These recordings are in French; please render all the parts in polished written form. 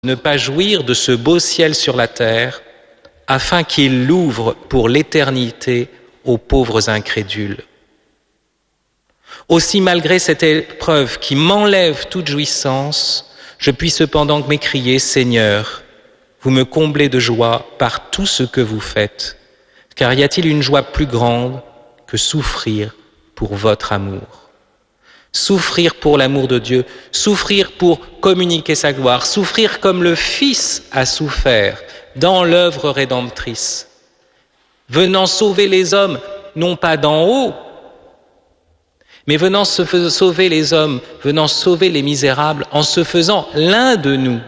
ne pas jouir de ce beau ciel sur la terre, afin qu'il l'ouvre pour l'éternité aux pauvres incrédules. Aussi, malgré cette épreuve qui m'enlève toute jouissance, je puis cependant m'écrier, Seigneur, vous me comblez de joie par tout ce que vous faites, car y a-t-il une joie plus grande que souffrir pour votre amour? Souffrir pour l'amour de Dieu, souffrir pour communiquer sa gloire, souffrir comme le Fils a souffert dans l'œuvre rédemptrice, venant sauver les hommes, non pas d'en haut, mais venant sauver les hommes, venant sauver les misérables en se faisant l'un de nous,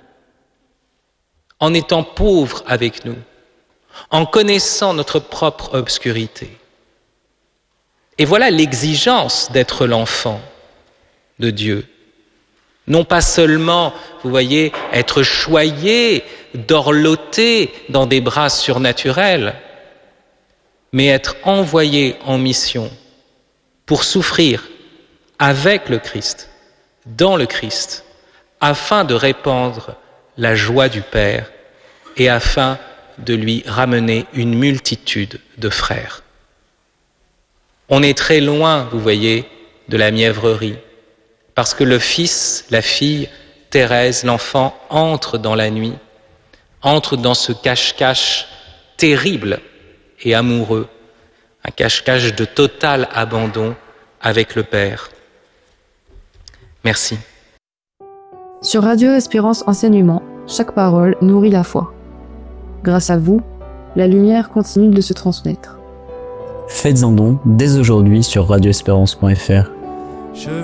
en étant pauvre avec nous, en connaissant notre propre obscurité. Et voilà l'exigence d'être l'enfant de Dieu. Non pas seulement, vous voyez, être choyé, dorloté dans des bras surnaturels, mais être envoyé en mission pour souffrir avec le Christ, dans le Christ, afin de répandre la joie du Père et afin de lui ramener une multitude de frères. On est très loin, vous voyez, de la mièvrerie, parce que le fils, la fille, Thérèse, l'enfant, entre dans la nuit, entre dans ce cache-cache terrible et amoureux, un cache-cache de total abandon avec le Père. Merci. Sur Radio Espérance Enseignement, chaque parole nourrit la foi. Grâce à vous, la lumière continue de se transmettre. Faites un don dès aujourd'hui sur radioespérance.fr.